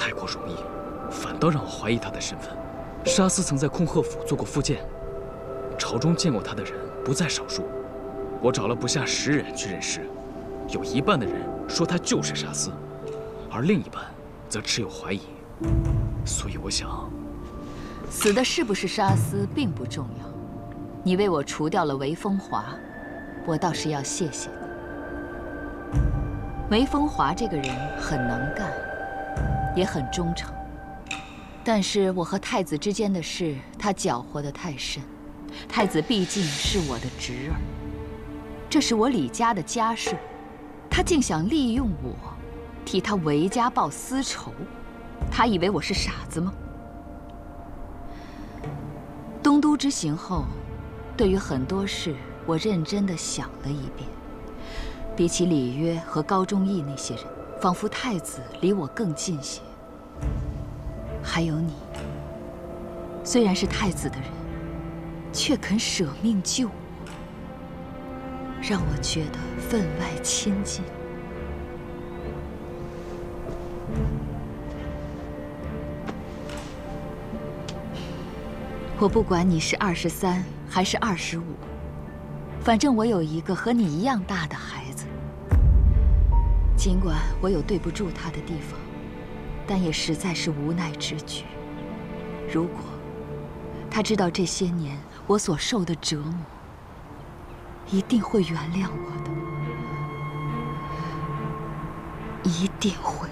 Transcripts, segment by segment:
太过容易，反倒让我怀疑他的身份。沙司曾在控鹤府做过副监，朝中见过他的人不在少数。我找了不下10人去认识，有一半的人说他就是沙司，而另一半则持有怀疑。所以我想， 死的是不是沙司并不重要。你为我除掉了韦风华，我倒是要谢谢你。韦风华这个人很能干，也很忠诚，但是我和太子之间的事，他搅和得太深。太子毕竟是我的侄儿，这是我李家的家事，他竟想利用我，替他韦家报私仇。他以为我是傻子吗？东都之行后，对于很多事，我认真地想了一遍。比起李约和高忠义那些人，仿佛太子离我更近些。还有你，虽然是太子的人，却肯舍命救我，让我觉得分外亲近。我不管你是23还是25，反正我有一个和你一样大的孩子。尽管我有对不住他的地方，但也实在是无奈之举。如果他知道这些年我所受的折磨，一定会原谅我的，一定会。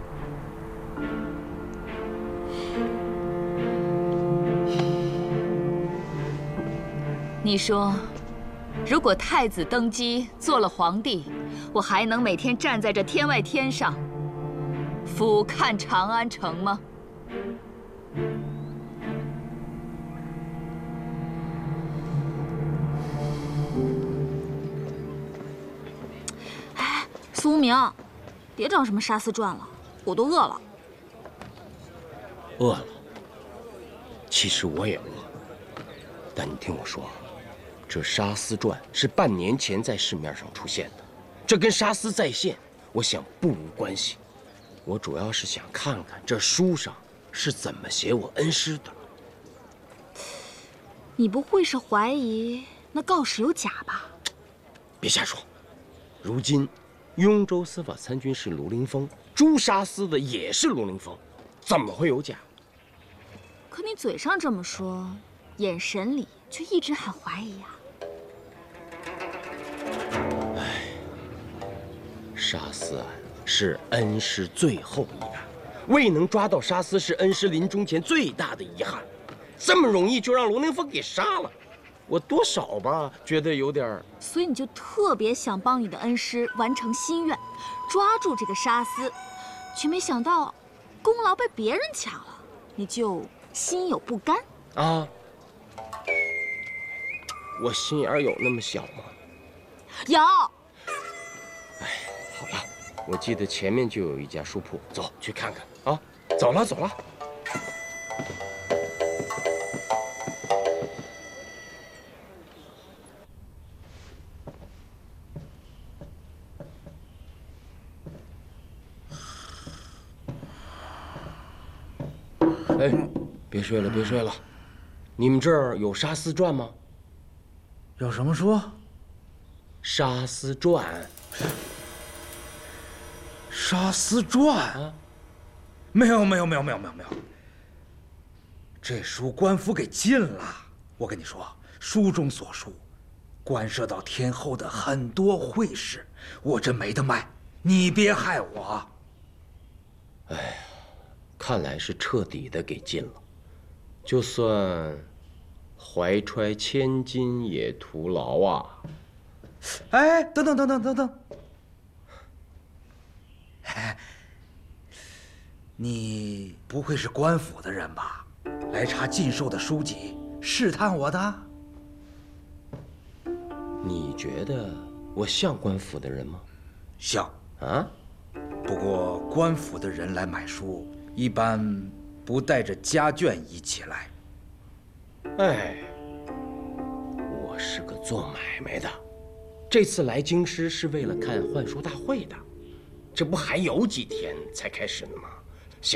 你说，如果太子登基做了皇帝，我还能每天站在这天外天上，俯瞰长安城吗？ 哎，苏无名，别整什么沙司传了，我都饿了。 饿了，其实我也饿，但你听我说。这沙司传是半年前在市面上出现的，这跟沙司再现，我想不无关系。我主要是想看看这书上是怎么写我恩师的。 你不会是怀疑那告示有假吧？ 别瞎说。如今，雍州司法参军是卢凌风，诛沙司的也是卢凌风，怎么会有假？ 可你嘴上这么说，眼神里却一直很怀疑啊。 沙司案是恩师最后一案，未能抓到沙司是恩师临终前最大的遗憾。这么容易就让卢凌风给杀了，我多少吧觉得有点…… 所以你就特别想帮你的恩师完成心愿，抓住这个沙司，却没想到功劳被别人抢了，你就心有不甘啊？我心眼有那么小吗？ 有。 哎，好吧，我记得前面就有一家书铺，走去看看啊！走了，走了。哎，别睡了，别睡了。你们这儿有沙司传吗？ 有什么书？ 沙司传。 沙司传啊？没有。这书官府给禁了。我跟你说，书中所述，关涉到天后的很多会事，我真没得卖。你别害我。 哎呀，看来是彻底的给禁了。就算怀揣千金也徒劳啊！ 哎，等，哎，你不会是官府的人吧？来查禁售的书籍，试探我的？ 你觉得我像官府的人吗？ 像啊。 不过官府的人来买书，一般不带着家眷一起来。 哎，我是个做买卖的，这次来京师是为了看幻书大会的，这不还有几天才开始呢吗？